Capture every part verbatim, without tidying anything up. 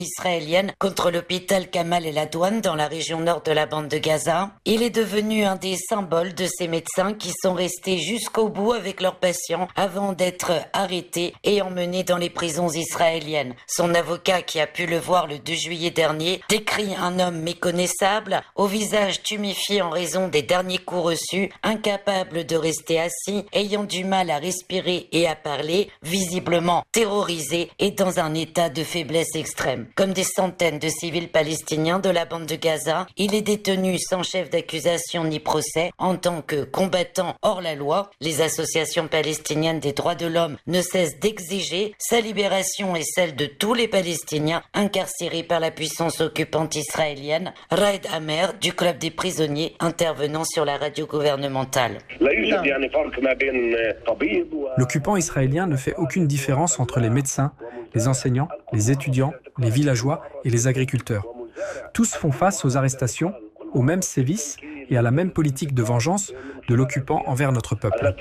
israélienne contre l'hôpital Kamal El Adwan dans la région nord de la bande de Gaza. Il est devenu un des symboles de ces médecins qui sont restés jusqu'au bout avec leurs patients avant d'être arrêtés et emmenés dans les prisons israéliennes. Son avocat, qui a pu le voir le deux juillet dernier, décrit un homme méconnaissable, au visage tuméfié en raison des derniers coups reçus, incapable de rester assis, ayant du mal à respirer et à parler, visiblement terrorisé et dans un état de faiblesse extrême. Comme des centaines de civils palestiniens de la bande de Gaza, il est détenu sans chef d'accusation ni procès en tant que combattant hors la loi. Les associations palestiniennes des droits de l'homme ne cessent d'exiger sa libération et celle de tous les Palestiniens incarcérés par la puissance occupante israélienne. Raed Amer du club des prisonniers intervenant sur la radio gouvernementale. L'occupant israélien ne fait aucune différence entre les médecins, les enseignants, les étudiants, les villageois et les agriculteurs. Tous font face aux arrestations, aux mêmes sévices et à la même politique de vengeance de l'occupant envers notre peuple.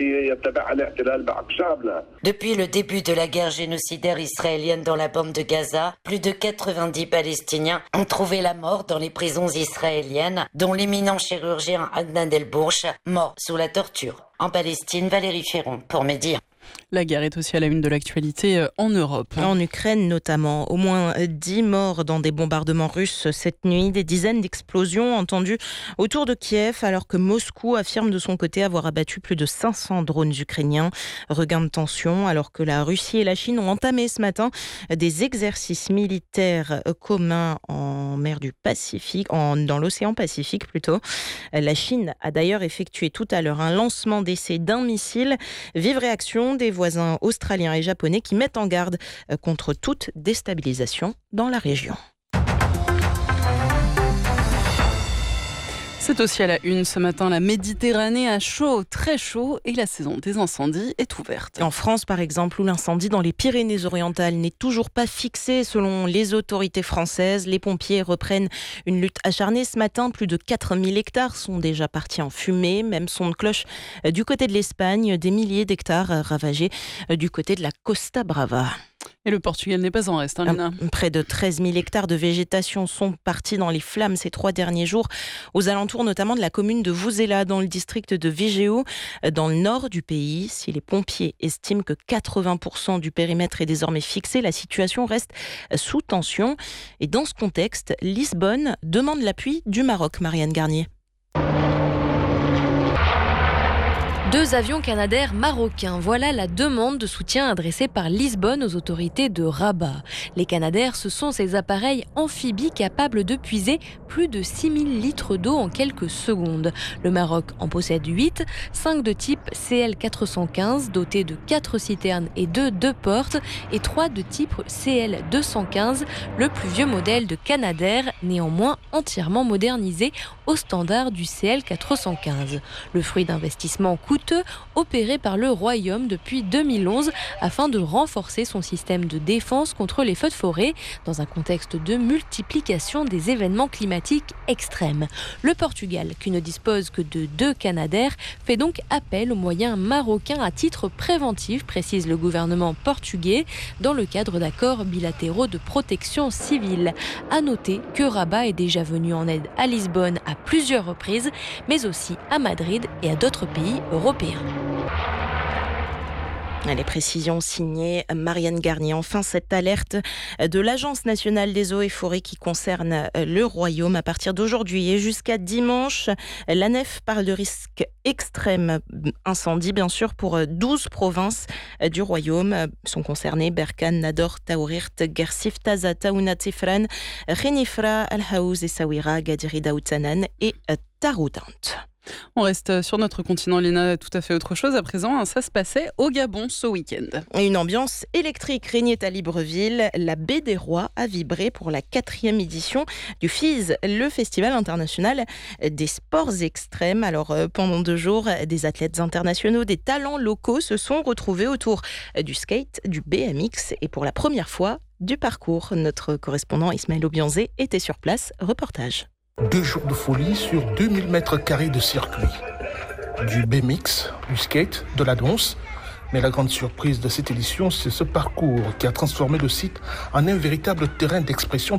Depuis le début de la guerre génocidaire israélienne dans la bande de Gaza, plus de quatre-vingt-dix Palestiniens ont trouvé la mort dans les prisons israéliennes, dont l'éminent chirurgien Adnan El-Bourch, mort sous la torture. En Palestine, Valérie Ferron pour Média. La guerre est aussi à la une de l'actualité en Europe. En Ukraine notamment, au moins dix morts dans des bombardements russes cette nuit, des dizaines d'explosions entendues autour de Kiev alors que Moscou affirme de son côté avoir abattu plus de cinq cents drones ukrainiens. Regain de tension alors que la Russie et la Chine ont entamé ce matin des exercices militaires communs en mer du Pacifique, en, dans l'océan Pacifique plutôt. La Chine a d'ailleurs effectué tout à l'heure un lancement d'essai d'un missile. Vive réaction des voisins australiens et japonais qui mettent en garde contre toute déstabilisation dans la région. C'est aussi à la une ce matin, la Méditerranée a chaud, très chaud, et la saison des incendies est ouverte. En France, par exemple, où l'incendie dans les Pyrénées-Orientales n'est toujours pas fixé selon les autorités françaises, les pompiers reprennent une lutte acharnée. Ce matin, plus de quatre mille hectares sont déjà partis en fumée. Même son de cloche du côté de l'Espagne, des milliers d'hectares ravagés du côté de la Costa Brava. Et le Portugal n'est pas en reste, hein, Lina. Près de treize mille hectares de végétation sont partis dans les flammes ces trois derniers jours, aux alentours notamment de la commune de Vozela, dans le district de Viseu, dans le nord du pays. Si les pompiers estiment que quatre-vingts pour cent du périmètre est désormais fixé, la situation reste sous tension. Et dans ce contexte, Lisbonne demande l'appui du Maroc, Marianne Garnier. Deux avions canadair marocains, voilà la demande de soutien adressée par Lisbonne aux autorités de Rabat. Les canadair, ce sont ces appareils amphibies capables de puiser plus de six mille litres d'eau en quelques secondes. Le Maroc en possède huit, cinq de type C L quatre cent quinze, dotés de quatre citernes et deux deux portes, et trois de type C L deux cent quinze, le plus vieux modèle de canadair, néanmoins entièrement modernisé au standard du C L quatre cent quinze. Le fruit d'investissements coûteux opéré par le Royaume depuis deux mille onze afin de renforcer son système de défense contre les feux de forêt dans un contexte de multiplication des événements climatiques extrêmes. Le Portugal, qui ne dispose que de deux canadair, fait donc appel aux moyens marocains à titre préventif, précise le gouvernement portugais, dans le cadre d'accords bilatéraux de protection civile. À noter que Rabat est déjà venu en aide à Lisbonne à plusieurs reprises, mais aussi à Madrid et à d'autres pays européens. Les précisions signées Marianne Garnier. Enfin, cette alerte de l'Agence nationale des eaux et forêts qui concerne le Royaume à partir d'aujourd'hui et jusqu'à dimanche. L'A N E F parle de risque extrême incendie, bien sûr, pour douze provinces du Royaume. Sont concernées Berkane, Nador, Taourirt, Gersif, Taza, Taouna, Tifran, Renifra, Al-Haouz, Essaouira, Gadiri, Daoutanan et Taroudant. On reste sur notre continent, Léna, tout à fait autre chose à présent. Ça se passait au Gabon ce week-end. Une ambiance électrique régnait à Libreville. La Baie des Rois a vibré pour la quatrième édition du F I S, le Festival international des sports extrêmes. Alors, pendant deux jours, des athlètes internationaux, des talents locaux se sont retrouvés autour du skate, du B M X et pour la première fois, du parcours. Notre correspondant Ismaël Obianzé était sur place. Reportage. Deux jours de folie sur deux mille mètres carrés de circuit. Du B M X, du skate, de la danse, Mais la grande surprise de cette édition, c'est ce parcours qui a transformé le site en un véritable terrain d'expression